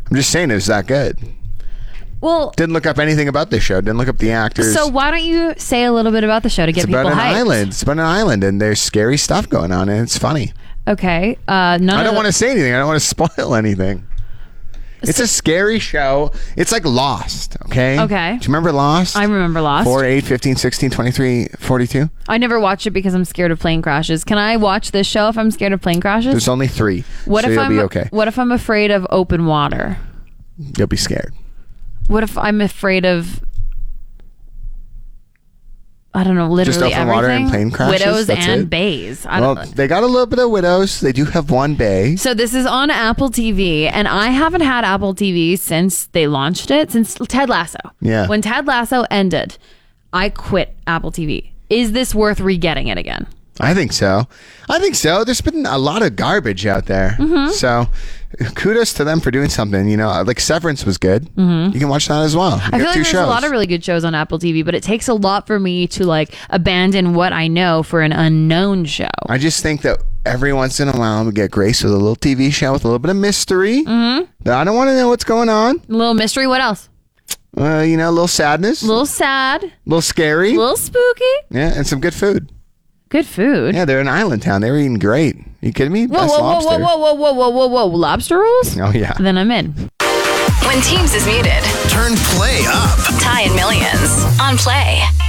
I'm just saying it was that good. Well, didn't look up anything about this show. Didn't look up the actors. So why don't you say a little bit about the show to get people hyped? It's about an island. It's about an island, and there's scary stuff going on, and it's funny. Okay. I don't want to say anything. I don't want to spoil anything. It's a scary show. It's like Lost, okay? Okay. Do you remember Lost? I remember Lost. 4, 8, 15, 16, 23, 42? I never watched it because I'm scared of plane crashes. Can I watch this show if I'm scared of plane crashes? There's only 3, what so if you'll be okay. What if I'm afraid of open water? You'll be scared. What if I'm afraid of... I don't know, literally just open everything. Water and plane crashes. Widows That's and it? bays. Well, they got a little bit of widows. They do have one bay. So this is on Apple TV, and I haven't had Apple TV since they launched it, since Ted Lasso. Yeah. When Ted Lasso ended, I quit Apple TV. Is this worth re-getting it again? I think so. There's been a lot of garbage out there. Mm-hmm. So kudos to them for doing something. You know, like Severance was good. Mm-hmm. You can watch that as well. I feel like there's a lot of really good shows on Apple TV, but it takes a lot for me to like abandon what I know for an unknown show. I just think that every once in a while we get graced with a little TV show with a little bit of mystery. Mm-hmm. I don't want to know what's going on. A little mystery. What else? A little sadness. A little sad. A little scary. A little spooky. Yeah, and some good food. Good food. Yeah, they're an island town. They were eating great. You kidding me? Whoa, whoa. Lobster rolls? Oh, yeah. Then I'm in. When Teams is muted, turn Play up. Ty and Millions on Play.